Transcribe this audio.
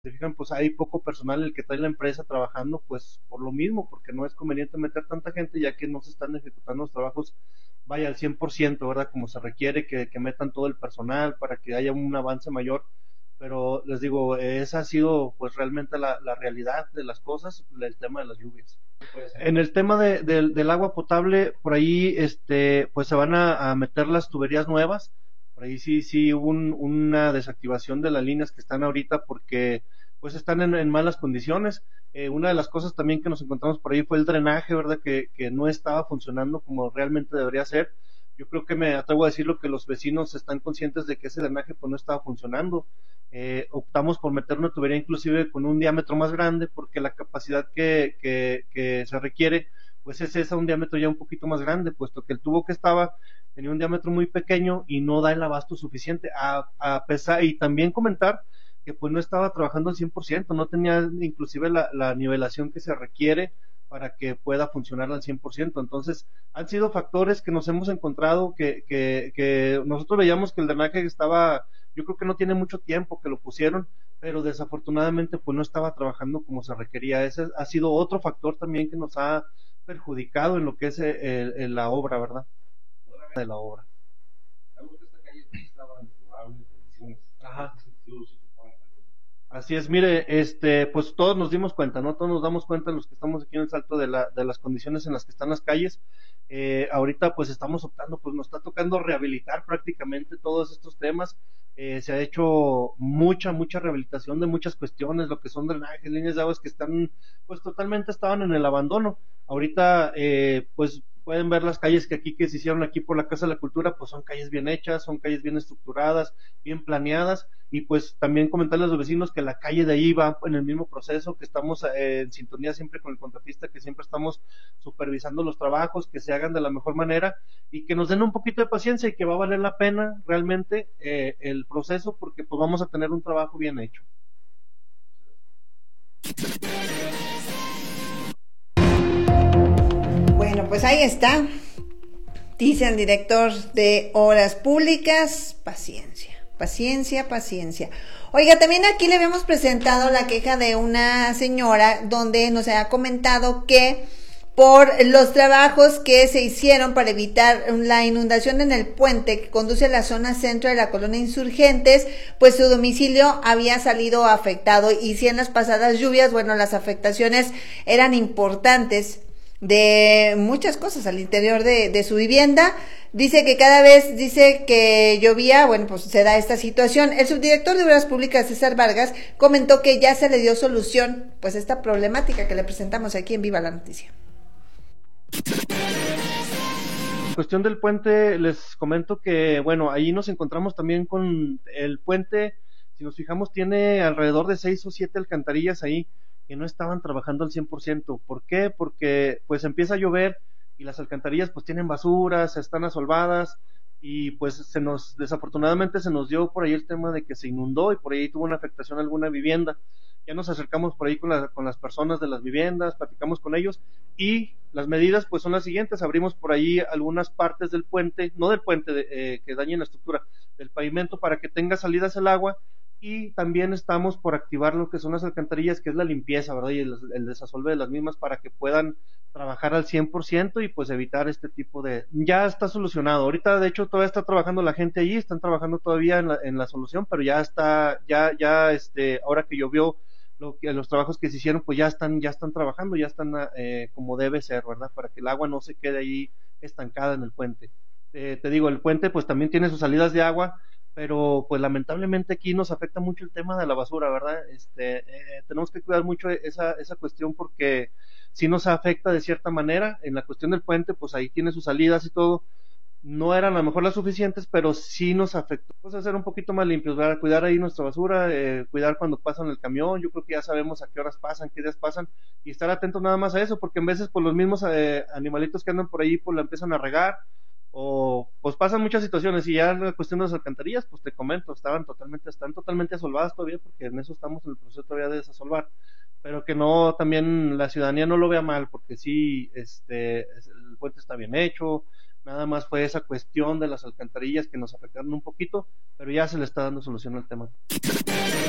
se fijan, pues hay poco personal el que trae la empresa trabajando, pues por lo mismo, porque no es conveniente meter tanta gente ya que no se están ejecutando los trabajos, vaya al 100%, ¿verdad? Como se requiere que metan todo el personal para que haya un avance mayor, pero les digo, esa ha sido pues realmente la realidad de las cosas, el tema de las lluvias. En el tema del agua potable, por ahí, pues se van a meter las tuberías nuevas. Por ahí sí hubo una desactivación de las líneas que están ahorita porque, pues están en malas condiciones. Una de las cosas también que nos encontramos por ahí fue el drenaje, ¿verdad? Que no estaba funcionando como realmente debería ser. Yo creo que me atrevo a decirlo que los vecinos están conscientes de que ese drenaje pues no estaba funcionando. Optamos por meter una tubería inclusive con un diámetro más grande porque la capacidad que se requiere pues es esa, un diámetro ya un poquito más grande, puesto que el tubo que estaba tenía un diámetro muy pequeño y no da el abasto suficiente, a pesar, y también comentar que pues no estaba trabajando al 100%, no tenía inclusive la nivelación que se requiere para que pueda funcionar al 100%. Entonces, han sido factores que nos hemos encontrado que nosotros veíamos que el drenaje estaba, yo creo que no tiene mucho tiempo que lo pusieron, pero desafortunadamente pues no estaba trabajando como se requería. Ese ha sido otro factor también que nos ha perjudicado en lo que es la obra, ¿verdad? De la obra. Ajá. Así es, mire, pues todos nos dimos cuenta, ¿no? Todos nos damos cuenta los que estamos aquí en el Salto de las condiciones en las que están las calles. Ahorita pues estamos optando, pues nos está tocando rehabilitar prácticamente todos estos temas. Se ha hecho mucha rehabilitación de muchas cuestiones, lo que son drenajes, líneas de aguas que están, pues totalmente estaban en el abandono. Ahorita, pues pueden ver las calles que se hicieron aquí por la Casa de la Cultura, pues son calles bien hechas, son calles bien estructuradas, bien planeadas, y pues también comentarles a los vecinos que la calle de ahí va en el mismo proceso, que estamos en sintonía siempre con el contratista, que siempre estamos supervisando los trabajos, que se hagan de la mejor manera y que nos den un poquito de paciencia y que va a valer la pena realmente el proceso porque pues vamos a tener un trabajo bien hecho. Bueno, pues ahí está. Dice el director de Obras Públicas, paciencia, paciencia, paciencia. Oiga, también aquí le habíamos presentado la queja de una señora donde nos ha comentado que por los trabajos que se hicieron para evitar la inundación en el puente que conduce a la zona centro de la colonia Insurgentes, pues su domicilio había salido afectado y si en las pasadas lluvias, bueno, las afectaciones eran importantes de muchas cosas al interior de su vivienda. Dice que cada vez dice que llovía, bueno, pues se da esta situación. El subdirector de Obras Públicas, César Vargas, comentó que ya se le dio solución, pues esta problemática que le presentamos aquí en Viva la Noticia. En cuestión del puente, les comento que, bueno, ahí nos encontramos también con el puente, si nos fijamos, tiene alrededor de 6 o 7 alcantarillas ahí que no estaban trabajando al 100%. ¿Por qué? Porque pues empieza a llover y las alcantarillas pues tienen basuras, están asolvadas y pues desafortunadamente se nos dio por ahí el tema de que se inundó y por ahí tuvo una afectación a alguna vivienda. Ya nos acercamos por ahí con las personas de las viviendas, platicamos con ellos y las medidas pues son las siguientes: abrimos por ahí algunas partes del puente, no del puente que dañen la estructura, del pavimento para que tenga salidas el agua, y también estamos por activar lo que son las alcantarillas, que es la limpieza, ¿verdad? Y el desasolve de las mismas para que puedan trabajar al 100% y pues evitar este tipo de... Ya está solucionado. Ahorita, de hecho, todavía está trabajando la gente allí, están trabajando todavía en la solución, pero ya está, ahora que llovió, los trabajos que se hicieron, pues ya están trabajando, ya están como debe ser, ¿verdad? Para que el agua no se quede ahí estancada en el puente. Te digo, el puente pues también tiene sus salidas de agua, pero pues lamentablemente aquí nos afecta mucho el tema de la basura, ¿verdad? Tenemos que cuidar mucho esa cuestión porque sí nos afecta de cierta manera. En la cuestión del puente, pues ahí tiene sus salidas y todo, no eran a lo mejor las suficientes, pero sí nos afectó. Pues hacer un poquito más limpios, ¿verdad? Cuidar ahí nuestra basura, cuidar cuando pasan el camión. Yo creo que ya sabemos a qué horas pasan, qué días pasan, y estar atentos nada más a eso, porque en veces pues los mismos animalitos que andan por ahí pues la empiezan a regar, o pues pasan muchas situaciones. Y ya la cuestión de las alcantarillas, pues te comento, están totalmente asolvadas todavía, porque en eso estamos en el proceso todavía de desasolvar, pero que no, también la ciudadanía no lo vea mal, porque sí, el puente está bien hecho. Nada más fue esa cuestión de las alcantarillas que nos afectaron un poquito, pero ya se le está dando solución al tema.